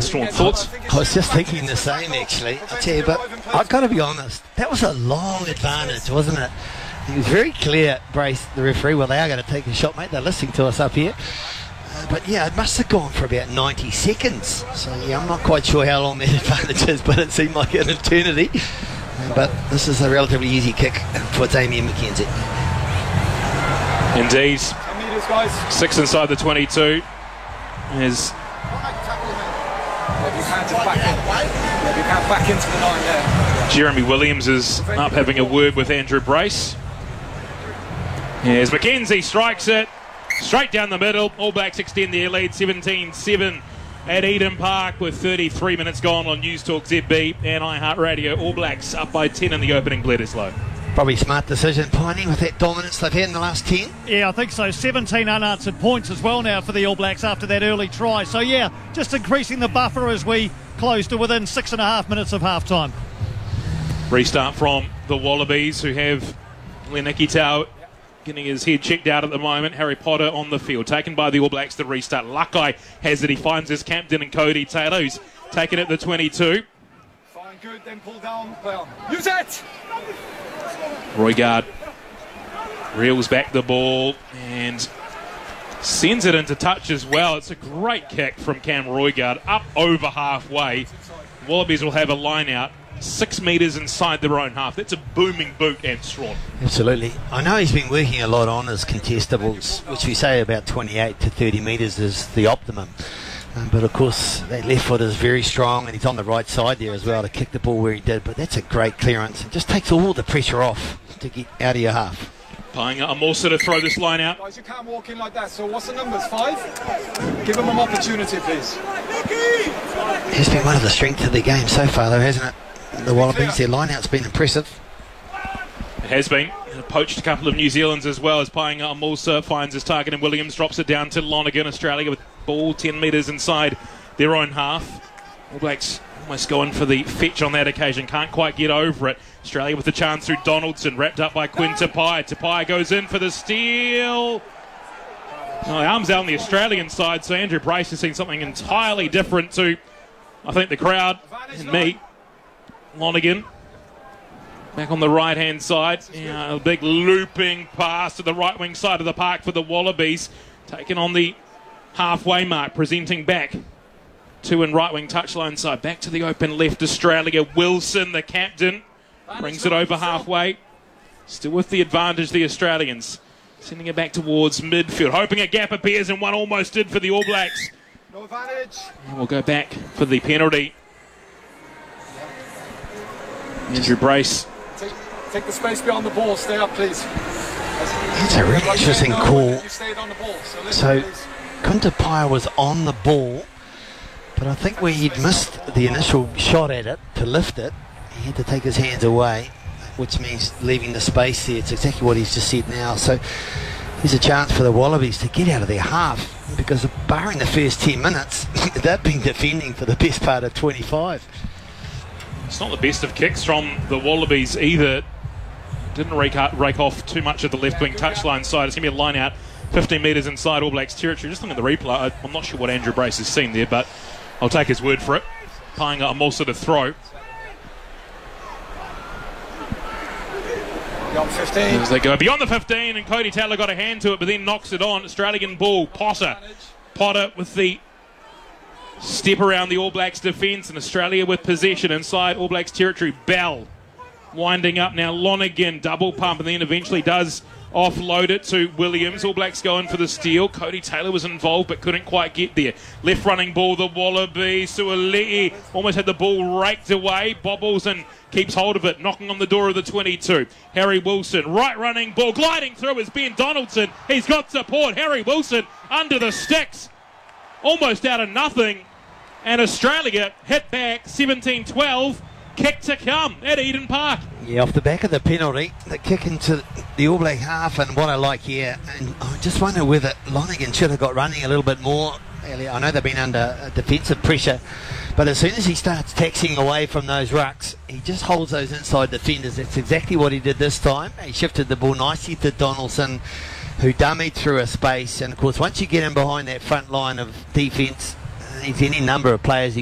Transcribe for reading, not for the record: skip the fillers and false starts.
Strawn, thoughts? I was just thinking the same, actually. I tell you, but I've got to be honest, that was a long advantage, wasn't it? He was very clear, Brace, the referee. Well, they are going to take a shot, mate. They're listening to us up here. But yeah, it must have gone for about 90 seconds. So yeah, I'm not quite sure how long that advantage is, but it seemed like an eternity. But this is a relatively easy kick for Damien McKenzie. Indeed. 6 inside the 22. Is back into the line there. Jeremy Williams is up having a word with Andrew Brace. As McKenzie strikes it straight down the middle. All Blacks extend their lead 17-7 at Eden Park with 33 minutes gone on News Talk ZB and iHeartRadio. All Blacks up by 10 in the opening. Bledisloe. Probably smart decision, Piney, with that dominance they've had in the last 10. Yeah, I think so. 17 unanswered points as well now for the All Blacks after that early try. So yeah, just increasing the buffer as we close to within 6.5 minutes of half-time. Restart from the Wallabies, who have Leniki Tau getting his head checked out at the moment. Harry Potter on the field, taken by the All Blacks to restart. Luckeye has it. He finds his captain and Cody Taylor, who's taken at the 22. Fine, good, then pull down. Well, use it! Roigard reels back the ball and sends it into touch as well. It's a great kick from Cam Roigard up over halfway. Wallabies will have a line out 6 metres inside their own half. That's a booming boot, and Strawn. Absolutely. I know he's been working a lot on his contestables, which we say about 28 to 30 metres is the optimum. But of course, that left foot is very strong, and he's on the right side there as well to kick the ball where he did. But that's a great clearance. It just takes all the pressure off to get out of your half. Paying a Morsa to throw this line out. Guys, you can't walk in like that. So what's the numbers? 5? Give them an opportunity, please. It's been one of the strengths of the game so far, though, hasn't it? The Wallabies, their line-out's been impressive. It has been. Poached a couple of New Zealanders as well as Paenga Amosa finds his target, and Williams drops it down to Lonergan. Australia with ball 10 metres inside their own half. All Blacks almost going for the fetch on that occasion, can't quite get over it. Australia with the chance through Donaldson, wrapped up by Quinn Tupai. Tupai goes in for the steal. Oh, arms out on the Australian side, so Andrew Brace has seen something entirely different to, I think, the crowd and me. Lonergan back on the right hand side, a big looping pass to the right wing side of the park for the Wallabies, taken on the halfway mark, presenting back to and right wing touchline side, back to the open left. Australia, Wilson the captain brings it over halfway, still with the advantage, the Australians sending it back towards midfield, hoping a gap appears, and one almost did for the All Blacks. No advantage. And we'll go back for the penalty. Andrew Brace. Take the space beyond the ball. Stay up, please. It's a really interesting call. So, Kuntapaia was on the ball, but I think where he'd missed the initial shot at it to lift it, he had to take his hands away, which means leaving the space there. It's exactly what he's just said now. So, here's a chance for the Wallabies to get out of their half, because barring the first 10 minutes, they've been defending for the best part of 25. It's not the best of kicks from the Wallabies either. Didn't rake off too much of the left wing touchline side. It's going to be a line out 15 metres inside All Blacks territory. Just looking at the replay, I'm not sure what Andrew Brace has seen there, but I'll take his word for it. Paying a Mulsa to throw. Beyond 15. As they go beyond the 15, and Cody Taylor got a hand to it, but then knocks it on. Australian ball, Potter with the step around the All Blacks defence, and Australia with possession inside All Blacks territory. Bell winding up now. Lonergan double pump, and then eventually does offload it to Williams. All Blacks going for the steal. Cody Taylor was involved but couldn't quite get there. Left running ball, the Wallabies. Suali'i almost had the ball raked away. Bobbles and keeps hold of it, knocking on the door of the 22. Harry Wilson, right running ball, gliding through is Ben Donaldson. He's got support. Harry Wilson under the sticks, almost out of nothing. And Australia hit back 17-12. Kick to come at Eden Park. Yeah, off the back of the penalty, the kick into the All Black half, and what I like here, and I just wonder whether Lonergan should have got running a little bit more. I know they've been under defensive pressure, but as soon as he starts taxiing away from those rucks, he just holds those inside defenders. That's exactly what he did this time. He shifted the ball nicely to Donaldson, who dummied through a space, and of course once you get him behind that front line of defence, there's any number of players